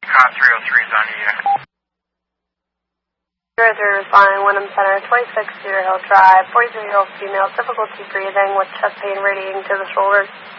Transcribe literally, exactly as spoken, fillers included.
Con three oh three is on you. zero three responding, Wyndham Center, twenty-six Cedar Hill Drive, forty-three-year-old female, difficulty breathing with chest pain radiating to the shoulders.